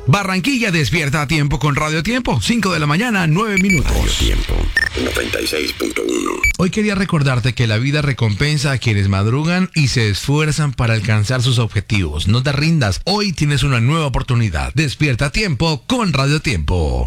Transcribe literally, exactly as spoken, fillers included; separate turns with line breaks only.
Barranquilla despierta a tiempo con Radio Tiempo. cinco de la mañana, nueve minutos.
Radio Tiempo, noventa y seis punto uno.
Hoy quería recordarte que la vida recompensa a quienes madrugan y se esfuerzan para alcanzar sus objetivos. No te rindas, hoy tienes una nueva oportunidad. Despierta a tiempo con Radio Tiempo.